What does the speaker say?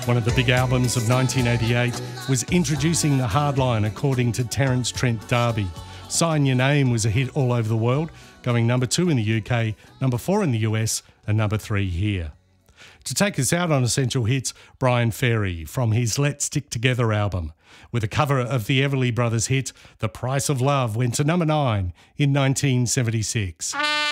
One of the big albums of 1988 was Introducing the Hardline, according to Terence Trent D'Arby. Sign Your Name was a hit all over the world, going number 2 in the UK, number 4 in the US, and number 3 here. To take us out on Essential Hits, Bryan Ferry from his Let's Stick Together album, with a cover of the Everly Brothers hit The Price of Love went to number 9 in 1976.